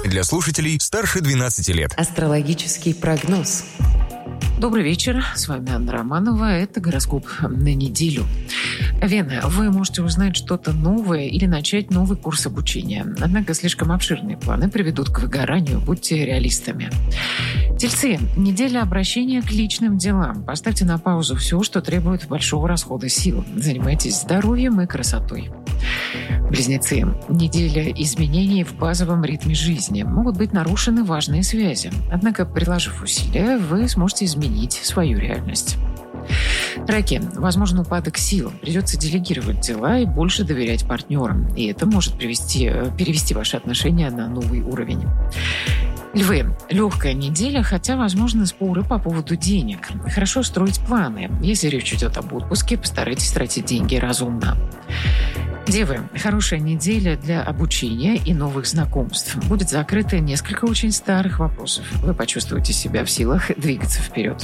Для слушателей старше 12 лет. Астрологический прогноз. Добрый вечер, с вами Анна Романова. Это гороскоп на неделю. Вены, вы можете узнать что-то новое или начать новый курс обучения. Однако слишком обширные планы приведут к выгоранию, будьте реалистами. Тельцы, неделя обращения к личным делам. Поставьте на паузу все, что требует большого расхода сил. Занимайтесь здоровьем и красотой. Близнецы, неделя изменений в базовом ритме жизни. Могут быть нарушены важные связи. Однако, приложив усилия, вы сможете изменить свою реальность. Раки, возможен упадок сил. Придется делегировать дела и больше доверять партнерам. И это может перевести ваши отношения на новый уровень. Львы, легкая неделя, хотя, возможно, споры по поводу денег. Хорошо строить планы. Если речь идет об отпуске, постарайтесь тратить деньги разумно. Девы, хорошая неделя для обучения и новых знакомств. Будет закрыто несколько очень старых вопросов. Вы почувствуете себя в силах двигаться вперед.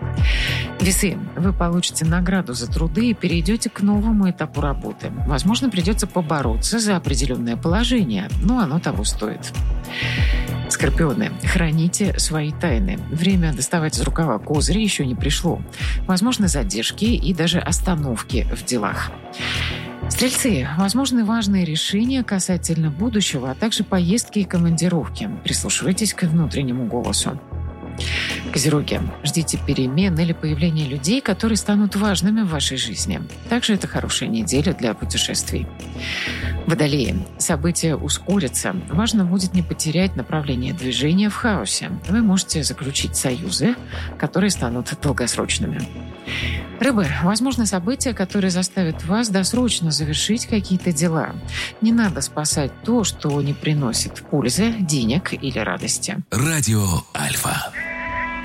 Весы, вы получите награду за труды и перейдете к новому этапу работы. Возможно, придется побороться за определенное положение, но оно того стоит. Скорпионы, храните свои тайны. Время доставать из рукава козыри еще не пришло. Возможны задержки и даже остановки в делах. Стрельцы, возможны важные решения касательно будущего, а также поездки и командировки. Прислушивайтесь к внутреннему голосу. Козероги, ждите перемен или появления людей, которые станут важными в вашей жизни. Также это хорошая неделя для путешествий. Водолеи, события ускорятся. Важно будет не потерять направление движения в хаосе. Вы можете заключить союзы, которые станут долгосрочными. Рыбы, возможно, события, которые заставят вас досрочно завершить какие-то дела. Не надо спасать то, что не приносит пользы, денег или радости. Радио Альфа.